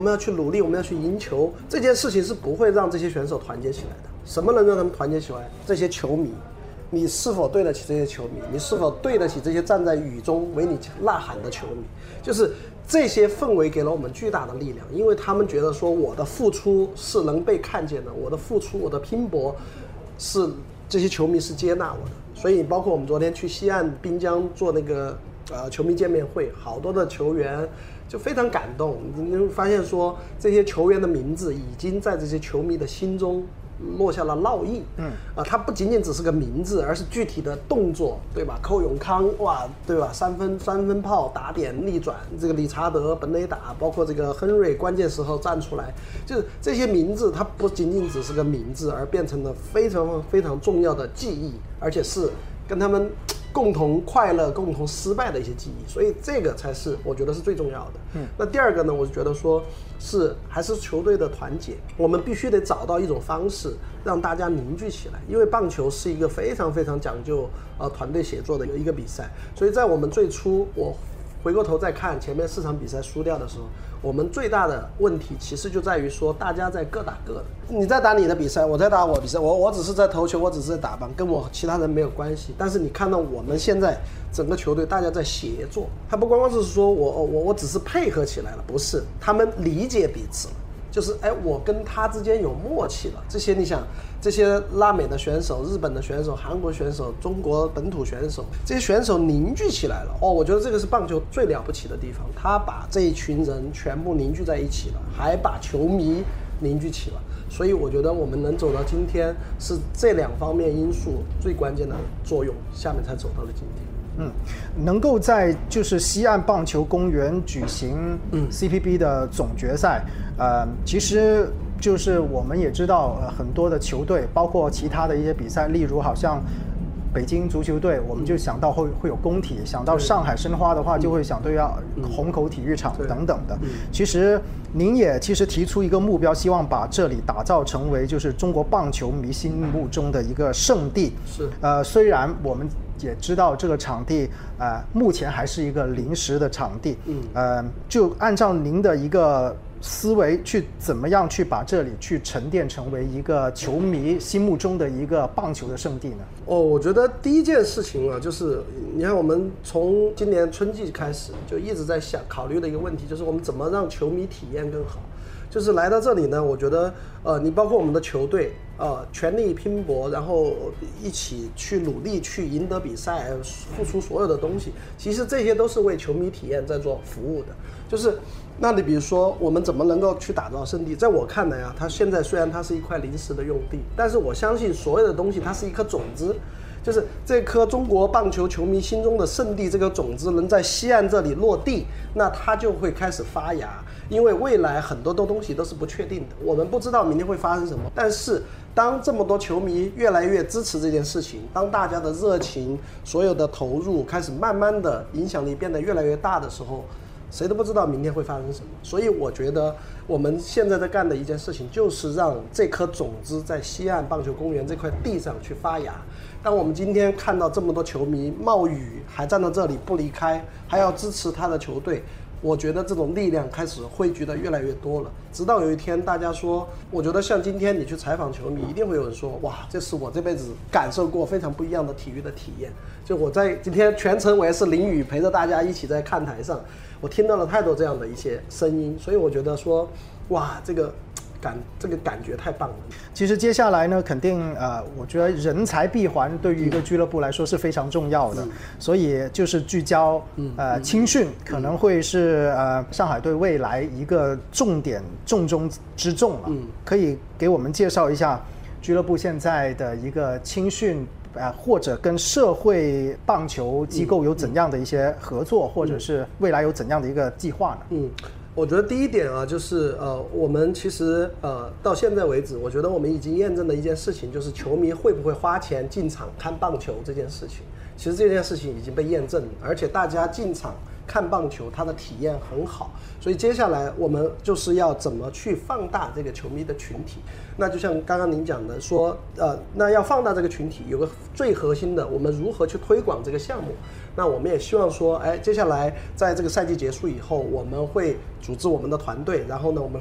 我们要去努力，我们要去赢球，这件事情是不会让这些选手团结起来的。什么能让他们团结起来？这些球迷，你是否对得起这些球迷？你是否对得起这些站在雨中为你呐喊的球迷？就是这些氛围给了我们巨大的力量，因为他们觉得说我的付出是能被看见的，我的付出，我的拼搏是这些球迷是接纳我的。所以包括我们昨天去西岸滨江做那个球迷见面会，好多的球员就非常感动。你会发现说这些球员的名字已经在这些球迷的心中落下了烙印。它不仅仅只是个名字，而是具体的动作，对吧？寇永康，哇，对吧？三分炮打点逆转，这个理查德、本垒打，包括这个亨瑞关键时候站出来，就是这些名字，它不仅仅只是个名字，而变成了非常非常重要的记忆，而且是跟他们共同快乐、共同失败的一些记忆，所以这个才是我觉得是最重要的。那第二个呢，我就觉得说还是球队的团结，我们必须得找到一种方式让大家凝聚起来，因为棒球是一个非常非常讲究团队协作的一个比赛，所以在我们最初我回过头再看前面4场比赛输掉的时候，我们最大的问题其实就在于说大家在各打各的，你在打你的比赛，我在打我的比赛，我只是在投球，我只是在打棒，跟我其他人没有关系。但是你看到我们现在整个球队大家在协作，他不光光是说我只是配合起来了，不是，他们理解彼此了，就是我跟他之间有默契了。这些你想，这些拉美的选手、日本的选手、韩国选手、中国本土选手，这些选手凝聚起来了。我觉得这个是棒球最了不起的地方，他把这一群人全部凝聚在一起了，还把球迷凝聚起了。所以我觉得我们能走到今天，是这2方面因素最关键的作用，下面才走到了今天。 能够在就是西岸棒球公园举行CPB 的总决赛，其实就是我们也知道，很多的球队，包括其他的一些比赛，例如好像北京足球队，我们就想到会有工体；想到上海申花的话，就会想到要虹口体育场等等的。其实您也提出一个目标，希望把这里打造成为就是中国棒球迷心目中的一个圣地。 是， 虽然我们也知道这个场地目前还是一个临时的场地，就按照您的一个思维去怎么样去把这里去沉淀成为一个球迷心目中的一个棒球的圣地呢？ 我觉得第一件事情就是你看我们从今年春季开始就一直在考虑的一个问题，就是我们怎么让球迷体验更好。就是来到这里呢，我觉得你包括我们的球队全力拼搏，然后一起去努力去赢得比赛，付出所有的东西，其实这些都是为球迷体验在做服务的。就是那你比如说我们怎么能够去打造圣地，在我看来它现在虽然它是一块临时的用地，但是我相信所有的东西它是一颗种子，就是这颗中国棒球球迷心中的圣地，这个种子能在西岸这里落地，那它就会开始发芽。因为未来很多的东西都是不确定的，我们不知道明天会发生什么，但是当这么多球迷越来越支持这件事情，当大家的热情、所有的投入开始慢慢的影响力变得越来越大的时候，谁都不知道明天会发生什么。所以我觉得我们现在在干的一件事情，就是让这颗种子在西岸棒球公园这块地上去发芽。当我们今天看到这么多球迷冒雨还站到这里不离开，还要支持他的球队，我觉得这种力量开始汇聚的越来越多了，直到有一天大家说，我觉得像今天你去采访球迷，一定会有人说，哇，这是我这辈子感受过非常不一样的体育的体验。就我在今天全程我也是淋雨陪着大家一起在看台上，我听到了太多这样的一些声音，所以我觉得说，哇，这个感觉太棒了。 其实接下来呢，肯定我觉得人才闭环对于一个俱乐部来说是非常重要的，所以就是聚焦青训可能会是上海队未来一个重中之重了。可以给我们介绍一下俱乐部现在的一个青训或者跟社会棒球机构有怎样的一些合作，或者是未来有怎样的一个计划呢？ 我觉得第一点就是我们其实到现在为止，我觉得我们已经验证的一件事情，就是球迷会不会花钱进场看棒球这件事情。其实这件事情已经被验证了，而且大家进场看棒球，它的体验很好。所以接下来我们就是要怎么去放大这个球迷的群体。那就像刚刚您讲的说，那要放大这个群体，有个最核心的，我们如何去推广这个项目。 那我们也希望说，哎，接下来在这个赛季结束以后，我们会组织我们的团队，然后呢，我们